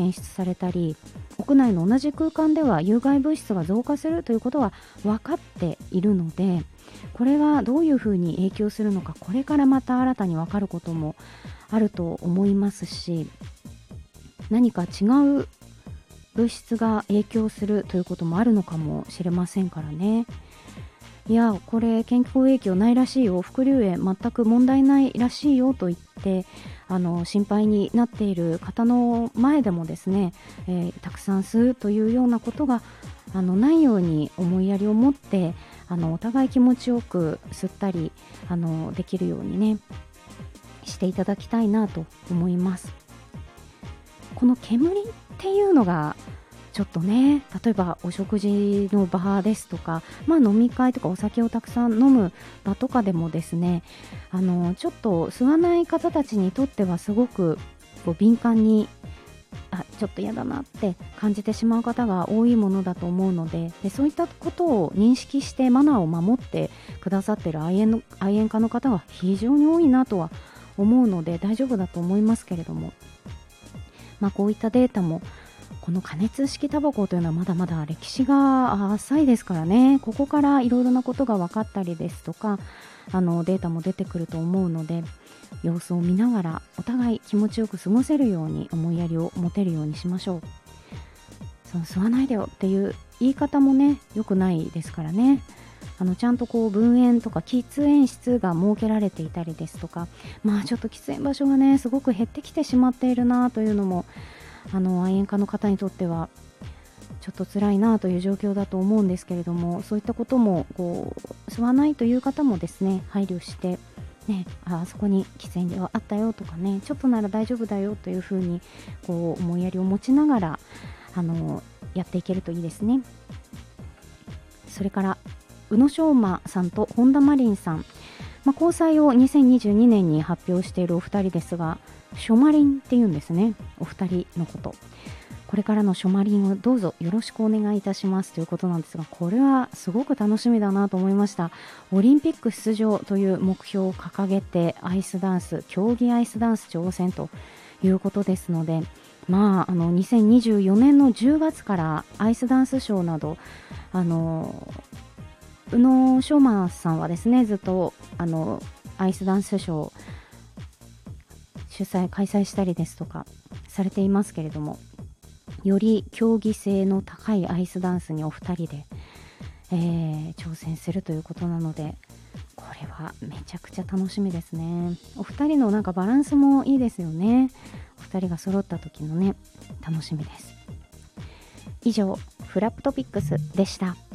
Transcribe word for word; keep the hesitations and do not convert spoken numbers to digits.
検出されたり、屋内の同じ空間では有害物質が増加するということは分かっているので、これがどういうふうに影響するのか、これからまた新たに分かることもあると思いますし、何か違う物質が影響するということもあるのかもしれませんからね。いや、これ健康影響ないらしいよ、副流炎全く問題ないらしいよと言ってあの心配になっている方の前でもですね、えー、たくさん吸うというようなことがあのないように思いやりを持って、あのお互い気持ちよく吸ったりあのできるようにねしていただきたいなと思います。この煙っていうのがちょっとね、例えばお食事の場ですとか、まあ、飲み会とかお酒をたくさん飲む場とかでもですね、あのちょっと吸わない方たちにとってはすごくこう敏感に、あ、ちょっと嫌だなって感じてしまう方が多いものだと思うので、でそういったことを認識してマナーを守ってくださっている愛煙の愛煙家の方が非常に多いなとは思うので大丈夫だと思いますけれども、まあ、こういったデータもこの加熱式タバコというのはまだまだ歴史が浅いですからね、ここからいろいろなことが分かったりですとか、あのデータも出てくると思うので、様子を見ながらお互い気持ちよく過ごせるように思いやりを持てるようにしましょう。その吸わないでよっていう言い方もね良くないですからね。あのちゃんとこう分煙とか喫煙室が設けられていたりですとか、まあちょっと喫煙場所がねすごく減ってきてしまっているなというのも、あの愛煙家の方にとってはちょっと辛いなという状況だと思うんですけれども、そういったこともこう吸わないという方もですね配慮して、ね、あ、あそこに喫煙所があったよとかね、ちょっとなら大丈夫だよというふうにこう思いやりを持ちながらあのやっていけるといいですね。それから宇野昌磨さんと本田真凜さん、まあ、交際をにせんにじゅうにねんに発表しているお二人ですが、ショマリンっていうんですね、お二人のこと。これからのショマリンをどうぞよろしくお願いいたしますということなんですが、これはすごく楽しみだなと思いました。オリンピック出場という目標を掲げてアイスダンス、競技アイスダンス挑戦ということですので、まあ、あのにせんにじゅうよねんのじゅうがつからアイスダンスショーなど、あの宇野昌磨さんはですねずっとあのアイスダンスショー主催開催したりですとかされていますけれども、より競技性の高いアイスダンスにお二人で、えー、挑戦するということなので、これはめちゃくちゃ楽しみですね。お二人のなんかバランスもいいですよね。お二人が揃った時のね楽しみです。以上フラップトピックスでした。